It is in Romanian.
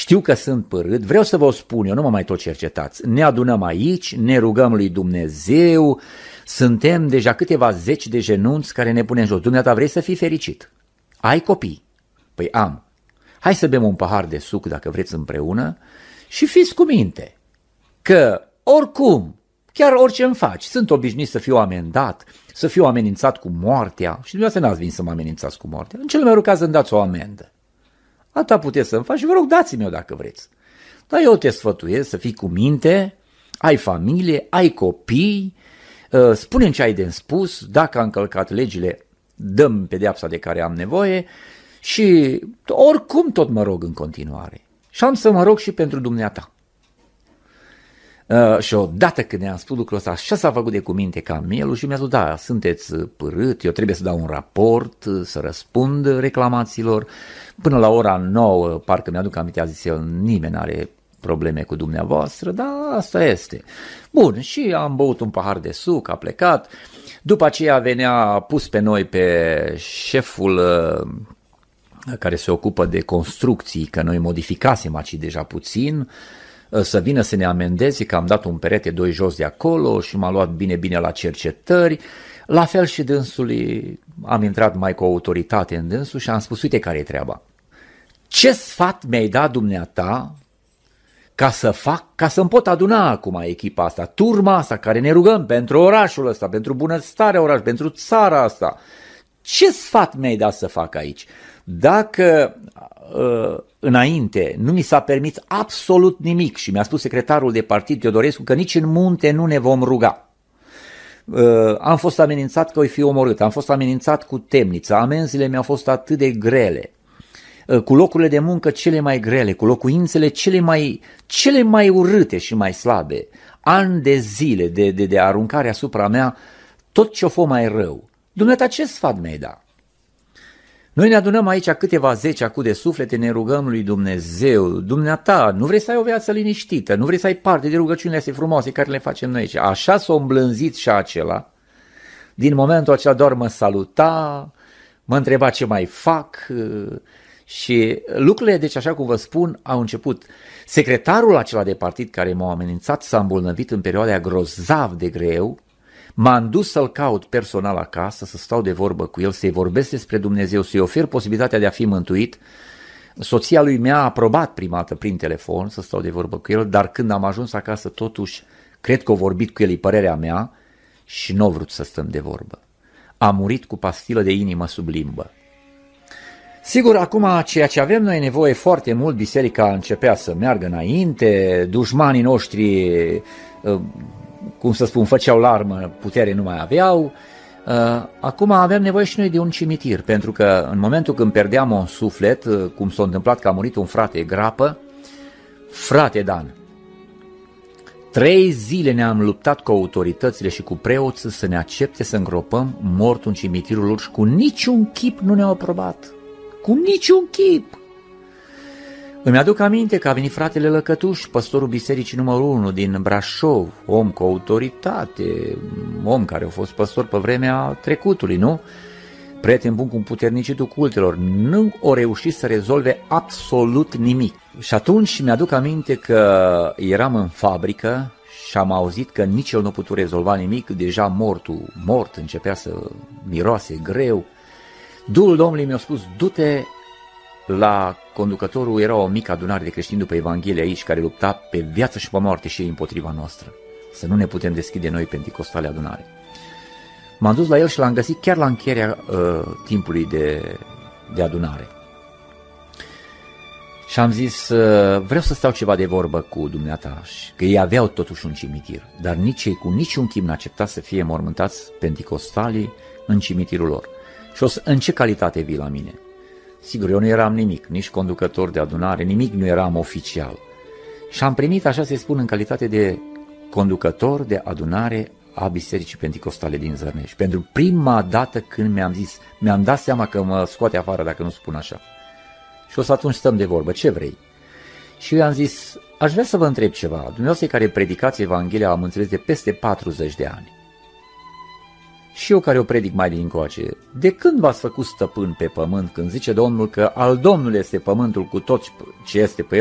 știu că sunt părât, vreau să vă spun, eu nu mă mai tot cercetați, ne adunăm aici, ne rugăm lui Dumnezeu, suntem deja câteva zeci de genunți care ne punem jos. Dumneata, vrei să fii fericit? Ai copii? Păi am. Hai să bem un pahar de suc dacă vreți împreună și fiți cu minte că oricum, chiar orice îmi faci, sunt obișnuit să fiu amendat, să fiu amenințat cu moartea și dumneavoastră n-ați venit să mă amenințați cu moartea. În cel mai rău caz îmi dați o amendă. Atâta puteți să-mi faci și vă rog dați-mi-o dacă vreți. Dar eu te sfătuiesc să fii cu minte, ai familie, ai copii, spune-mi ce ai de spus, dacă am încălcat legile, dăm pedeapsa de care am nevoie și oricum tot mă rog în continuare. Și am să mă rog și pentru dumneata. Și odată când ne-am spus lucrul ăsta, așa s-a făcut de cuminte ca mielul și mi-a zis, da, sunteți părât, eu trebuie să dau un raport, să răspund reclamațiilor. Până la ora 9, parcă mi-aduc aminte, a zis el, nimeni n-are probleme cu dumneavoastră, dar asta este. Bun, și am băut un pahar de suc, a plecat. După aceea venea pus pe noi pe șeful care se ocupă de construcții, că noi modificasem aici deja puțin, să vină să ne amendeze că am dat un perete 2 jos de acolo și m-a luat bine la cercetări. La fel și dânsului, am intrat mai cu autoritate în dânsul și am spus, uite care e treaba. Ce sfat mi-ai dat dumneata ca să-mi pot aduna acum echipa asta, turma asta care ne rugăm pentru orașul ăsta, pentru bunăstarea orașului, pentru țara asta. Ce sfat mi-ai dat să fac aici? Dacă înainte nu mi s-a permis absolut nimic și mi-a spus secretarul de partid Teodorescu că nici în munte nu ne vom ruga. Am fost amenințat că voi fi omorât, am fost amenințat cu temniță, amenziile mi-au fost atât de grele, cu locurile de muncă cele mai grele, cu locuințele cele mai urâte și mai slabe, ani de zile de aruncare asupra mea, tot ce-o fost mai rău. Dumneata, ce sfat mi-ai dat? Noi ne adunăm aici câteva zeci acu de suflete, ne rugăm lui Dumnezeu. Dumneata, nu vrei să ai o viață liniștită, nu vrei să ai parte de rugăciunile astea frumoase care le facem noi aici. Așa s-o îmblânzit și acela. Din momentul acela doar mă saluta, mă întreba ce mai fac și lucrurile, deci așa cum vă spun, au început. Secretarul acela de partid care m-a amenințat s-a îmbolnăvit în perioada grozav de greu. M-am dus să-l caut personal acasă, să stau de vorbă cu el, să-i vorbesc despre Dumnezeu, să-i ofer posibilitatea de a fi mântuit. Soția lui mi-a aprobat prima dată prin telefon să stau de vorbă cu el, dar când am ajuns acasă totuși, cred că a vorbit cu el, e părerea mea, și nu a vrut să stăm de vorbă. A murit cu pastilă de inimă sub limbă. Sigur, acum ceea ce avem noi nevoie foarte mult, biserica începea să meargă înainte, dușmanii noștri, cum să spun, făceau larmă, putere nu mai aveau. Acum avem nevoie și noi de un cimitir, pentru că în momentul când pierdeam un suflet, cum s-a întâmplat că a murit un frate grapă, frate Dan, 3 zile ne-am luptat cu autoritățile și cu preoții să ne accepte să îngropăm mortul în cimitirul lor și cu niciun chip nu ne-au aprobat. Cu niciun chip! Îmi aduc aminte că a venit fratele Lăcătuș, păstorul bisericii numărul 1 din Brașov, om cu autoritate, om care a fost păstor pe vremea trecutului, nu? Prieten bun cu puternicitul cultelor, nu o reușit să rezolve absolut nimic. Și atunci mi-aduc aminte că eram în fabrică și am auzit că nici el nu a putut rezolva nimic, deja mort, începea să miroase greu. Duhul Domnului mi-a spus, du-te la conducătorul, era o mică adunare de creștini după Evanghelie aici, care lupta pe viață și pe moarte și ei împotriva noastră. Să nu ne putem deschide noi penticostale adunare. M-am dus la el și l-am găsit chiar la încheierea timpului de adunare. Și am zis, vreau să stau ceva de vorbă cu dumneata, că ei aveau totuși un cimitir, dar nici ei cu niciun chip n-accepta să fie mormântați penticostalii în cimitirul lor. Și în ce calitate vii la mine? Sigur, eu nu eram nimic, nici conducător de adunare, nimic nu eram oficial. Și am primit, așa să spun, în calitate de conducător de adunare a Bisericii Penticostale din Zărnești. Pentru prima dată când mi-am dat seama că mă scoate afară dacă nu spun așa. Și o să atunci stăm de vorbă, ce vrei? Și eu am zis, aș vrea să vă întreb ceva. Dumneavoastră care predicați Evanghelia, am înțeles, de peste 40 de ani. Și eu care o predic mai dincoace, de când v-ați făcut stăpân pe pământ, când zice Domnul că al Domnului este pământul cu tot ce este pe el,